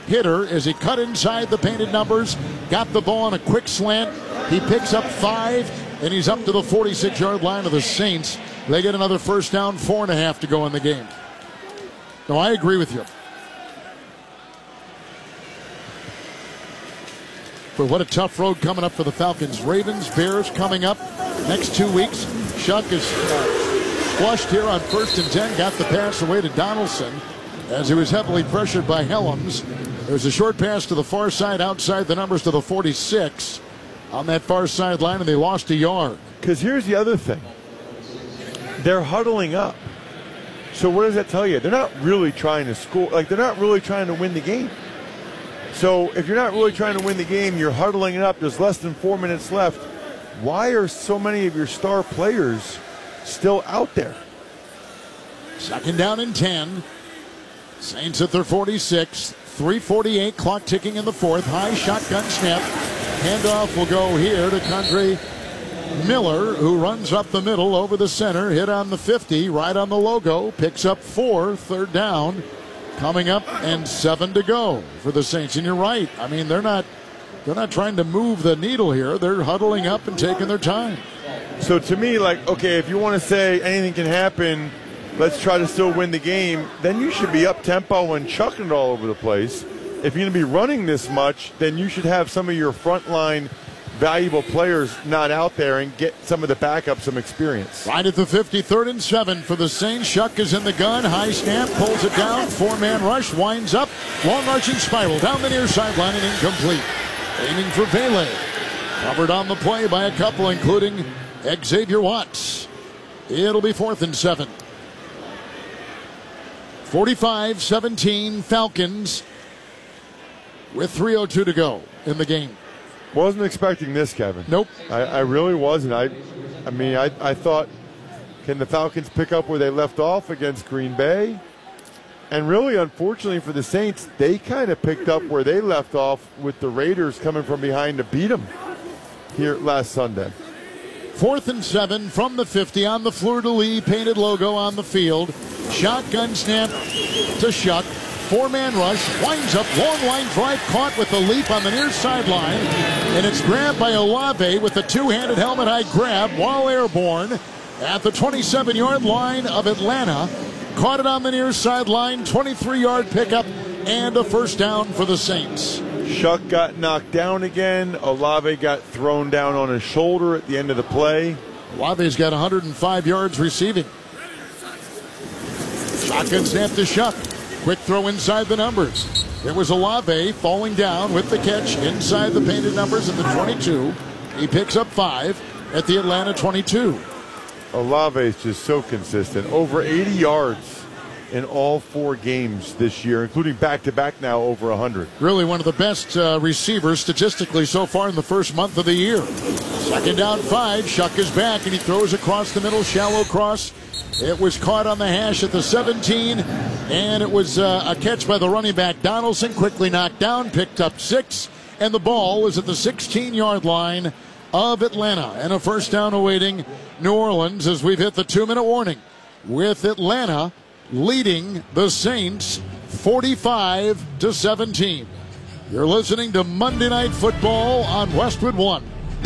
hitter as he cut inside the painted numbers, got the ball on a quick slant. He picks up 5, and he's up to the 46-yard line of the Saints. They get another first down, 4.5 to go in the game. No, I agree with you. But what a tough road coming up for the Falcons. Ravens, Bears coming up next 2 weeks. Shuck is flushed here on 1st and 10. Got the pass away to Donaldson as he was heavily pressured by Helms. There's a short pass to the far side outside the numbers to the 46 on that far sideline, and they lost a yard. Because here's the other thing. They're huddling up. So what does that tell you? They're not really trying to score. Like, they're not really trying to win the game. So if you're not really trying to win the game, you're huddling it up. There's less than 4 minutes left. Why are so many of your star players still out there? 2nd down and 10. Saints at their 46. 3:48, clock ticking in the 4th. High shotgun snap. Handoff will go here to Kendre Miller, who runs up the middle over the center. Hit on the 50, right on the logo. Picks up 4, 3rd down. Coming up and 7 to go for the Saints. And you're right. I mean, they're not trying to move the needle here. They're huddling up and taking their time. So to me, like, okay, if you want to say anything can happen, let's try to still win the game, then you should be up-tempo and chucking it all over the place. If you're going to be running this much, then you should have some of your frontline valuable players not out there and get some of the backup some experience. Right at the 50, 3rd and 7 for the Saints. Shuck is in the gun. High snap, pulls it down. 4-man rush, winds up. Long arching spiral down the near sideline and incomplete. Aiming for Pele. Covered on the play by a couple, including Xavier Watts. It'll be 4th and 7. 45-17 Falcons with 3:02 to go in the game. Wasn't expecting this, Kevin. Nope. I really wasn't. I thought, can the Falcons pick up where they left off against Green Bay? And really, unfortunately for the Saints, they kind of picked up where they left off with the Raiders coming from behind to beat them here last Sunday. 4th and 7 from the 50 on the fleur-de-lis painted logo on the field. Shotgun snap to Shuck. 4-man rush, winds up, long line drive, caught with the leap on the near sideline, and it's grabbed by Olave with a two-handed helmet high grab while airborne at the 27-yard line of Atlanta. Caught it on the near sideline, 23-yard pickup, and a first down for the Saints. Shuck got knocked down again. Olave got thrown down on his shoulder at the end of the play. Olave's got 105 yards receiving. Shotgun snap to Shuck. Quick throw inside the numbers. It was Olave falling down with the catch inside the painted numbers at the 22. He picks up 5 at the Atlanta 22. Olave is just so consistent. Over 80 yards in all 4 games this year, including back-to-back now over 100. Really one of the best receivers statistically so far in the first month of the year. 2nd down 5. Shuck is back, and he throws across the middle, shallow cross. It was caught on the hash at the 17, and it was a catch by the running back Donaldson, quickly knocked down, picked up 6, and the ball is at the 16-yard line of Atlanta. And a first down awaiting New Orleans as we've hit the 2-minute warning, with Atlanta leading the Saints 45-17. You're listening to Monday Night Football on Westwood One.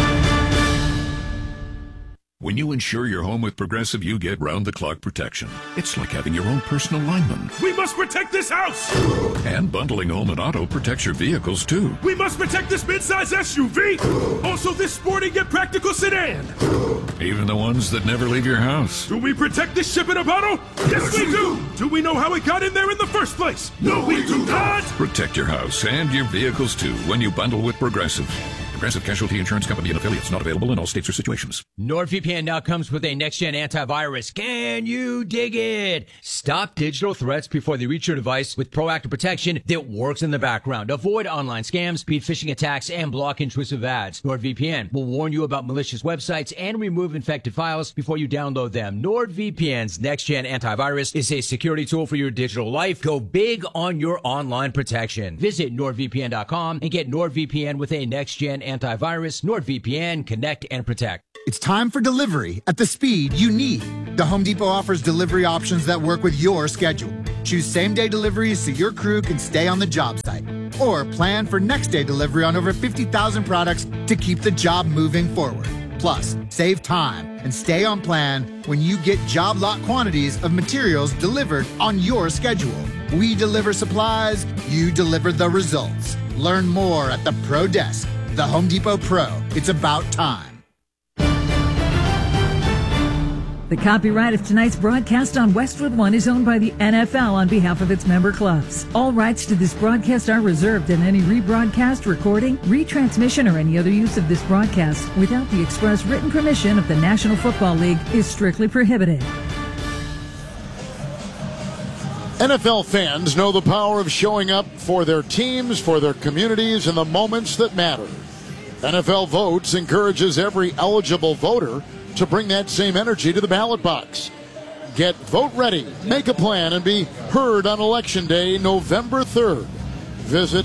When you insure your home with Progressive, you get round-the-clock protection. It's like having your own personal lineman. We must protect this house! And bundling home and auto protects your vehicles, too. We must protect this midsize SUV! Also this sporty yet practical sedan! Even the ones that never leave your house. Do we protect this ship in a bottle? Yes, we do! Do we know how it got in there in the first place? No, we do not! Protect your house and your vehicles, too, when you bundle with Progressive. Progressive Casualty Insurance Company and affiliates, not available in all states or situations. NordVPN now comes with a next-gen antivirus. Can you dig it? Stop digital threats before they reach your device with proactive protection that works in the background. Avoid online scams, speed phishing attacks, and block intrusive ads. NordVPN will warn you about malicious websites and remove infected files before you download them. NordVPN's next-gen antivirus is a security tool for your digital life. Go big on your online protection. Visit NordVPN.com and get NordVPN with a next-gen antivirus. NordVPN, connect and protect. It's time for delivery at the speed you need. The Home Depot offers delivery options that work with your schedule. Choose same-day deliveries so your crew can stay on the job site. or plan for next-day delivery on over 50,000 products to keep the job moving forward. Plus, save time and stay on plan when you get job lot quantities of materials delivered on your schedule. We deliver supplies, you deliver the results. Learn more at the Pro Desk. The Home Depot Pro. It's about time. The copyright of tonight's broadcast on Westwood One is owned by the NFL on behalf of its member clubs. All rights to this broadcast are reserved, and any rebroadcast, recording, retransmission, or any other use of this broadcast without the express written permission of the National Football League is strictly prohibited. NFL fans know the power of showing up for their teams, for their communities, in the moments that matter. NFL Votes encourages every eligible voter to bring that same energy to the ballot box. Get vote ready, make a plan, and be heard on Election Day, November 3rd. Visit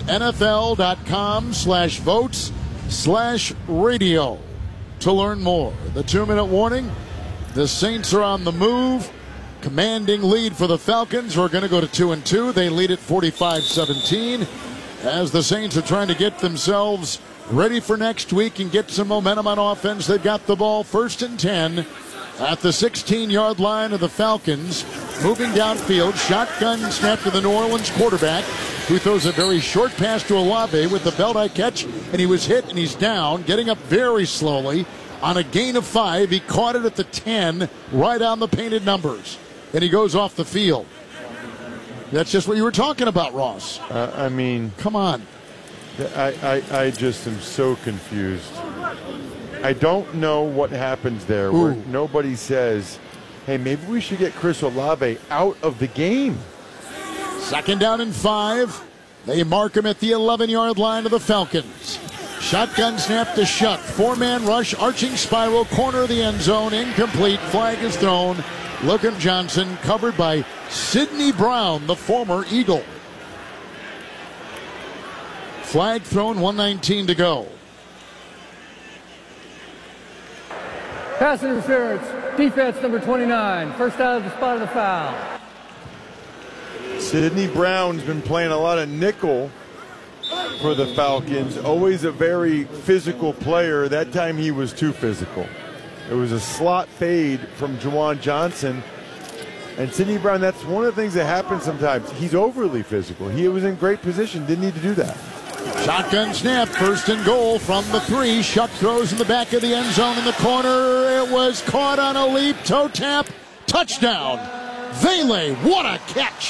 NFL.com/votes/radio to learn more. The 2-minute warning: the Saints are on the move. Commanding lead for the Falcons, who are going to go to 2-2. They lead at 45-17 as the Saints are trying to get themselves ready for next week and get some momentum on offense. They've got the ball 1st and 10 at the 16-yard line of the Falcons. Moving downfield, shotgun snap to the New Orleans quarterback, who throws a very short pass to Olave with the belt-high catch, and he was hit and he's down, getting up very slowly. On a gain of 5, he caught it at the 10, right on the painted numbers, and he goes off the field. That's just what you were talking about, Ross. I mean, come on. I just am so confused. I don't know what happens there where nobody says, hey, maybe we should get Chris Olave out of the game. 2nd down and 5. They mark him at the 11-yard line of the Falcons. Shotgun snap to Shuck. 4-man rush, arching spiral, corner of the end zone, incomplete. Flag is thrown. Logan Johnson covered by Sidney Brown, the former Eagle. Flag thrown, 1:19 to go. Pass interference, defense number 29. First out of the spot of the foul. Sidney Brown's been playing a lot of nickel for the Falcons. Always a very physical player. That time he was too physical. It was a slot fade from Juwan Johnson. And Sidney Brown, that's one of the things that happens sometimes. He's overly physical. He was in great position, didn't need to do that. Shotgun snap, 1st and goal from the 3. Shuck throws in the back of the end zone in the corner. It was caught on a leap, toe tap, touchdown. Vele, what a catch.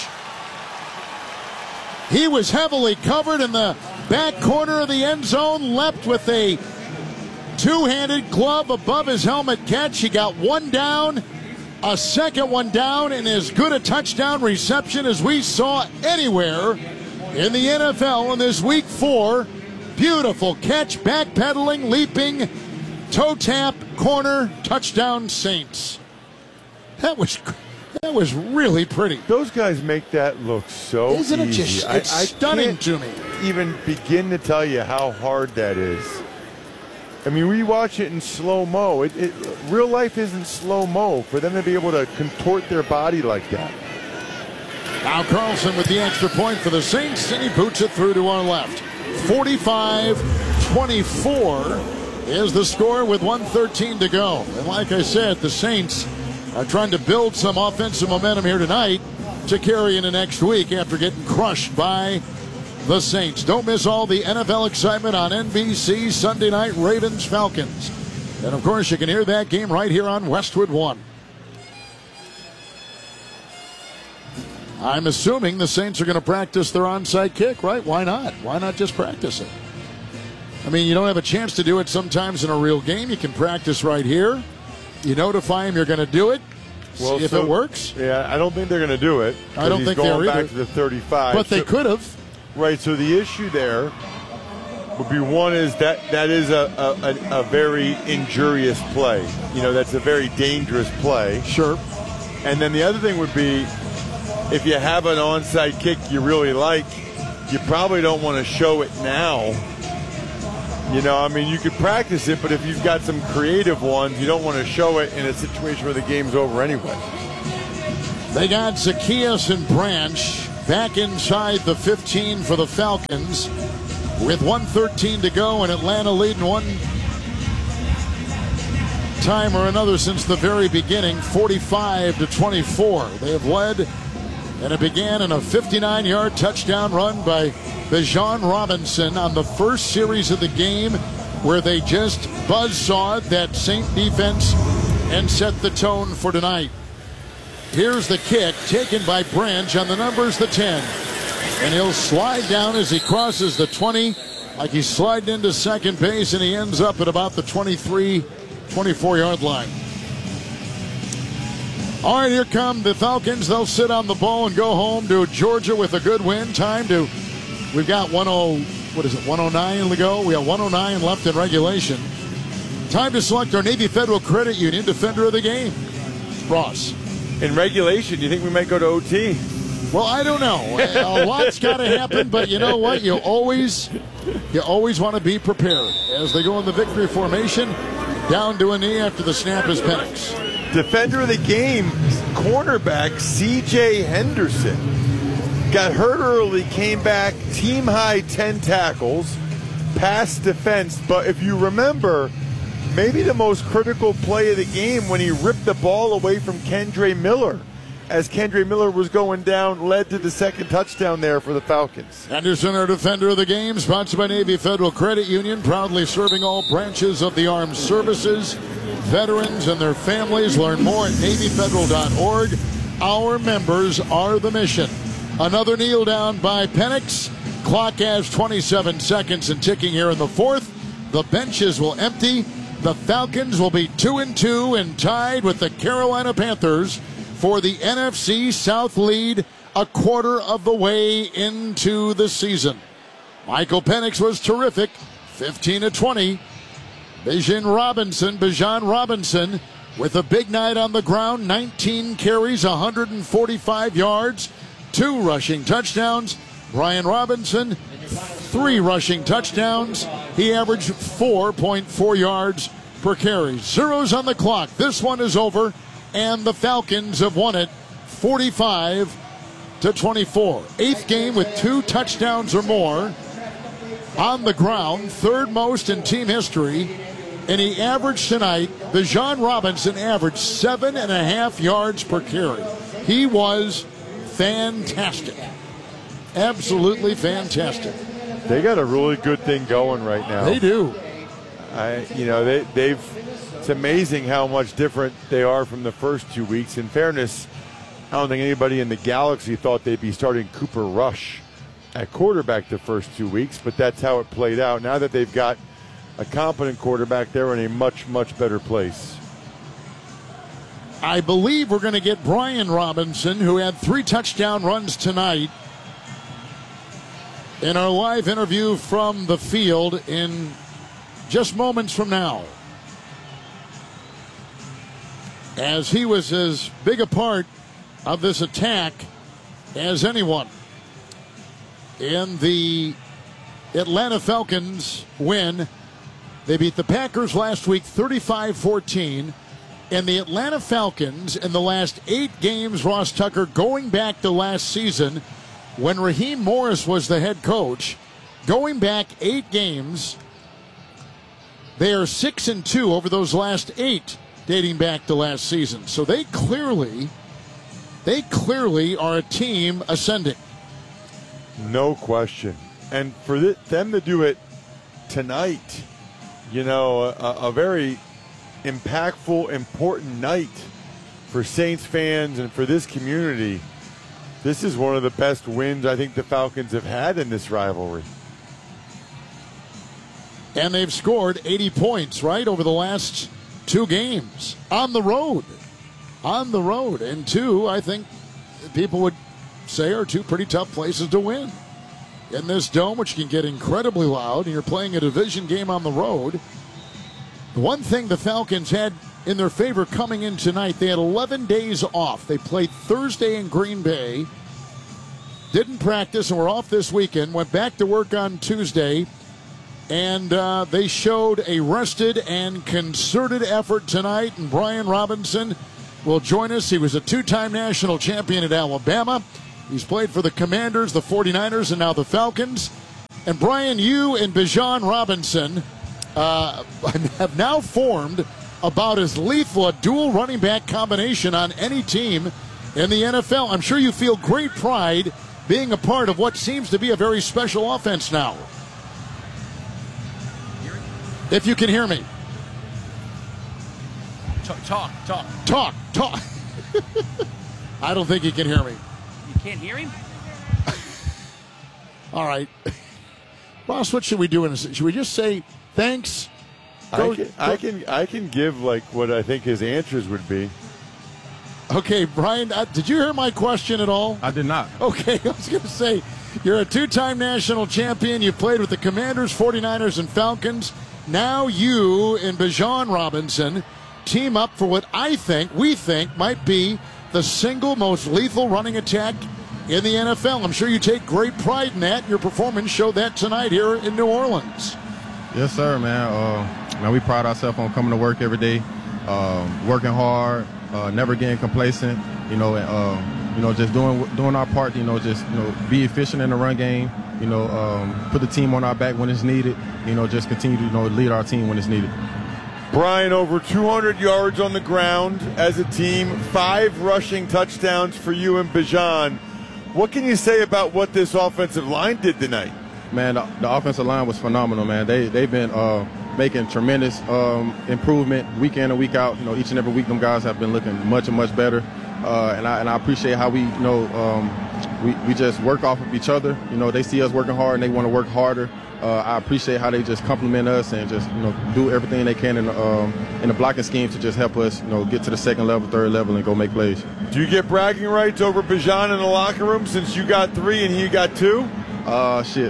He was heavily covered in the back corner of the end zone, leapt with a two-handed glove above his helmet catch. He got one down, a second one down, and as good a touchdown reception as we saw anywhere in the NFL in this week 4. Beautiful catch, backpedaling, leaping, toe tap, corner, touchdown, Saints. That was really pretty. Those guys make that look so Isn't it easy. just it's stunning to me. Even begin to tell you how hard that is. I mean, we watch it in slow-mo. Real life isn't slow-mo for them to be able to contort their body like that. Now Carlson with the extra point for the Saints, and he boots it through to our left. 45-24 is the score with 1:13 to go. And like I said, the Saints are trying to build some offensive momentum here tonight to carry into next week after getting crushed by the Saints. Don't miss all the NFL excitement on NBC Sunday night, Ravens-Falcons. And of course, you can hear that game right here on Westwood One. I'm assuming the Saints are going to practice their onside kick, right? Why not? Why not just practice it? I mean, you don't have a chance to do it sometimes in a real game. You can practice right here. You notify him you're going to do it. See if it works. Yeah, I don't think they're going to do it. I don't think they're going either. back to the 35. But they could have. Right, so the issue there would be, one is that is a very injurious play. You know, that's a very dangerous play. Sure. And then the other thing would be, if you have an onside kick you really like, you probably don't want to show it now. You know, I mean, you could practice it, but if you've got some creative ones, you don't want to show it in a situation where the game's over anyway. They got Zacchaeus and Branch back inside the 15 for the Falcons with 1:13 to go, and Atlanta leading one time or another since the very beginning, 45-24. They have led, and it began in a 59-yard touchdown run by Bijan Robinson on the first series of the game, where they just buzzsawed that Saint defense and set the tone for tonight. Here's the kick taken by Branch on the numbers, the 10. And he'll slide down as he crosses the 20, like he's sliding into second base, and he ends up at about the 23, 24-yard line. All right, here come the Falcons. They'll sit on the ball and go home to Georgia with a good win. We've got 109 to go? We have 109 left in regulation. Time to select our Navy Federal Credit Union Defender of the Game. Ross. In regulation, you think we might go to OT? Well, I don't know. A lot's got to happen, but you know what? You always want to be prepared as they go in the victory formation. Down to a knee after the snap is Penix. Defender of the game, cornerback C.J. Henderson. Got hurt early, came back, team high 10 tackles, pass defense. But if you remember, maybe the most critical play of the game when he ripped the ball away from Kendre Miller. As Kendre Miller was going down, led to the second touchdown there for the Falcons. Henderson, our Defender of the Game, sponsored by Navy Federal Credit Union, proudly serving all branches of the armed services, veterans and their families. Learn more at NavyFederal.org. Our members are the mission. Another kneel down by Penix. Clock has 27 seconds and ticking here in the fourth. The benches will empty. The Falcons will be 2-2 and tied with the Carolina Panthers for the NFC South lead a quarter of the way into the season. Michael Penix was terrific, 15-20. Bijan Robinson with a big night on the ground, 19 carries, 145 yards, 2 rushing touchdowns. Brian Robinson, 3 rushing touchdowns. He averaged 4.4 yards per carry. Zeros on the clock. This one is over, and the Falcons have won it 45-24. 8th game with 2 touchdowns or more on the ground, 3rd most in team history. And he averaged tonight, Bijan Robinson averaged 7.5 yards per carry. He was fantastic. Absolutely fantastic. They got a really good thing going right now. They do. It's amazing how much different they are from the first 2 weeks. In fairness, I don't think anybody in the galaxy thought they'd be starting Cooper Rush at quarterback the first 2 weeks, but that's how it played out. Now that they've got a competent quarterback, they're in a much, much better place. I believe we're going to get Brian Robinson, who had 3 touchdown runs tonight, in our live interview from the field in just moments from now, as he was as big a part of this attack as anyone. In the Atlanta Falcons win, they beat the Packers last week 35-14. And the Atlanta Falcons in the last 8 games, Ross Tucker, going back to last season when Raheem Morris was the head coach, going back 8 games, they are 6-2 over those last 8 dating back to last season. So they clearly are a team ascending. No question. And for them to do it tonight, a very impactful, important night for Saints fans and for this community. This is one of the best wins I think the Falcons have had in this rivalry. And they've scored 80 points, right, over the last 2 games on the road. And 2, I think people would say, are 2 pretty tough places to win. In this dome, which can get incredibly loud, and you're playing a division game on the road. The one thing the Falcons had in their favor coming in tonight, they had 11 days off. They played Thursday in Green Bay, didn't practice, and were off this weekend, went back to work on Tuesday, and they showed a rested and concerted effort tonight, and Brian Robinson will join us. He was a 2-time national champion at Alabama. He's played for the Commanders, the 49ers, and now the Falcons. And Brian, you and Bijan Robinson have now formed about as lethal a dual running back combination on any team in the NFL. I'm sure you feel great pride being a part of what seems to be a very special offense now. If you can hear me. Talk. I don't think he can hear me. You can't hear him? All right. Ross, what should we do? Should we just say thanks? I can give like what I think his answers would be. Okay, Brian, did you hear my question at all? I did not. Okay, I was going to say, you're a two-time national champion. You played with the Commanders, 49ers, and Falcons. Now you and Bijan Robinson team up for what we think might be the single most lethal running attack in the NFL. I'm sure you take great pride in that. Your performance showed that tonight here in New Orleans. Yes, sir, man. We pride ourselves on coming to work every day, working hard, never getting complacent. Just doing our part. Be efficient in the run game. Put the team on our back when it's needed. Just continue to lead our team when it's needed. Brian, over 200 yards on the ground as a team, 5 rushing touchdowns for you and Bijan. What can you say about what this offensive line did tonight? Man, the offensive line was phenomenal, man. They've been making tremendous improvement week in and week out. Each and every week, them guys have been looking much and much better. And I appreciate how we just work off of each other. They see us working hard and they want to work harder. I appreciate how they just compliment us and just do everything they can in the blocking scheme to just help us get to the second level, third level, and go make plays. Do you get bragging rights over Bijan in the locker room since you got 3 and he got 2? Shit.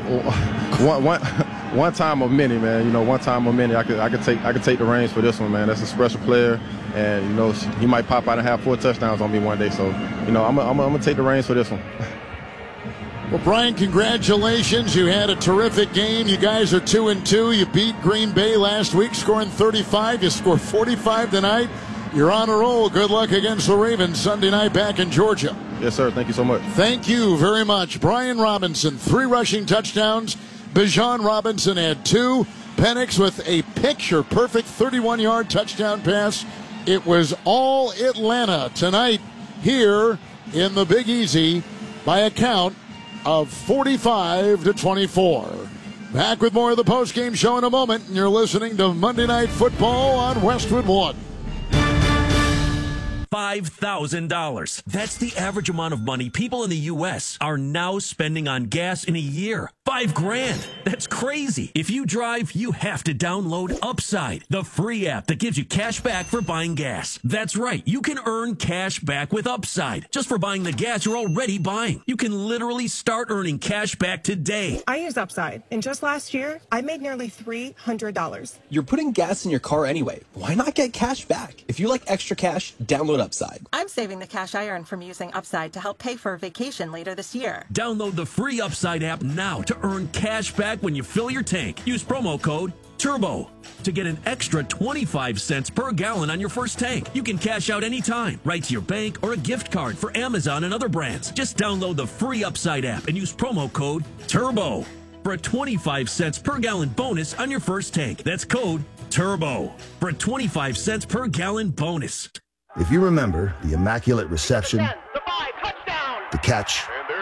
One time a many, man. One time a many. I could take the reins for this one, man. That's a special player, and he might pop out and have 4 touchdowns on me one day. So I'm gonna take the reins for this one. Well, Brian, congratulations. You had a terrific game. You guys are 2-2. You beat Green Bay last week, scoring 35. You scored 45 tonight. You're on a roll. Good luck against the Ravens Sunday night back in Georgia. Yes, sir. Thank you so much. Thank you very much. Brian Robinson, 3 rushing touchdowns. Bijan Robinson had 2. Penix with a picture-perfect 31-yard touchdown pass. It was all Atlanta tonight here in the Big Easy by a count of 45-24. Back with more of the postgame show in a moment. And you're listening to Monday Night Football on Westwood One. $5,000. That's the average amount of money people in the U.S. are now spending on gas in a year. $5,000. That's crazy. If you drive, you have to download Upside, the free app that gives you cash back for buying gas. That's right. You can earn cash back with Upside just for buying the gas you're already buying. You can literally start earning cash back today. I use Upside, and just last year, I made nearly $300. You're putting gas in your car anyway. Why not get cash back? If you like extra cash, download Upside. I'm saving the cash I earn from using Upside to help pay for a vacation later this year. Download the free Upside app now to earn cash back when you fill your tank. Use promo code TURBO to get an extra 25 cents per gallon on your first tank. You can cash out anytime, right to your bank or a gift card for Amazon and other brands. Just download the free Upside app and use promo code TURBO for a 25 cents per gallon bonus on your first tank. That's code TURBO for a 25 cents per gallon bonus. If you remember the Immaculate Reception, the catch,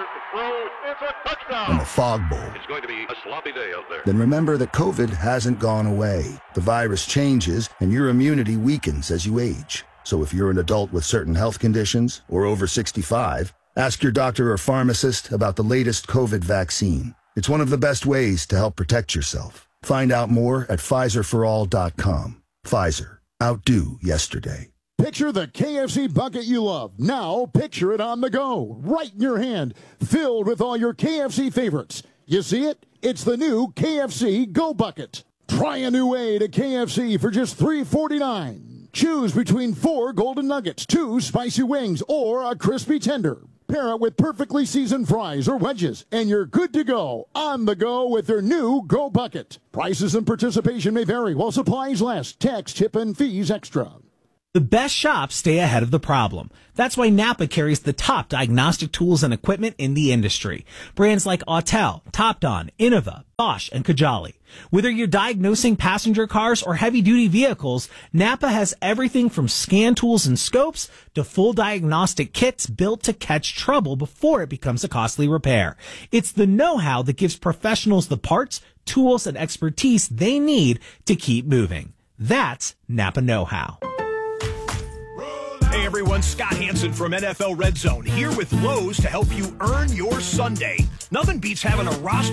and the Fog Bowl, it's going to be a sloppy day out there. Then remember that COVID hasn't gone away. The virus changes, and your immunity weakens as you age. So if you're an adult with certain health conditions or over 65, ask your doctor or pharmacist about the latest COVID vaccine. It's one of the best ways to help protect yourself. Find out more at PfizerForAll.com. Pfizer. Outdo yesterday. Picture the KFC bucket you love. Now picture it on the go, right in your hand, filled with all your KFC favorites. You see it? It's the new KFC Go Bucket. Try a new way to KFC for just $3.49. Choose between 4 golden nuggets, 2 spicy wings, or a crispy tender. Pair it with perfectly seasoned fries or wedges, and you're good to go. On the go with their new Go Bucket. Prices and participation may vary while supplies last. Tax, tip, and fees extra. The best shops stay ahead of the problem. That's why Napa carries the top diagnostic tools and equipment in the industry. Brands like Autel, Topdon, Innova, Bosch, and Kajali. Whether you're diagnosing passenger cars or heavy-duty vehicles, Napa has everything from scan tools and scopes to full diagnostic kits built to catch trouble before it becomes a costly repair. It's the know-how that gives professionals the parts, tools, and expertise they need to keep moving. That's Napa know-how. Hey everyone, Scott Hansen from NFL Red Zone here with Lowe's to help you earn your Sunday. Nothing beats having a roster